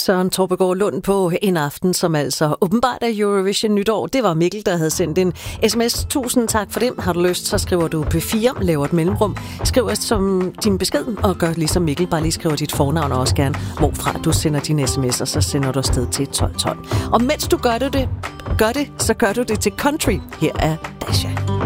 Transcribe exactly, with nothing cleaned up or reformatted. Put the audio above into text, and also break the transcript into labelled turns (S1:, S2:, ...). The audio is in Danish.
S1: Søren Torpegaard Lund på en aften, som altså åbenbart er Eurovision nytår. Det var Mikkel, der havde sendt en sms. Tusind tak for det. Har du lyst, så skriver du P fire, laver et mellemrum. Skriv som din besked, og gør ligesom Mikkel. Bare lige skriver dit fornavn og også gerne, hvorfra du sender din sms, og så sender du afsted til tolv tolv. Og mens du gør det, gør det, så gør du det til country. Her er Dasha.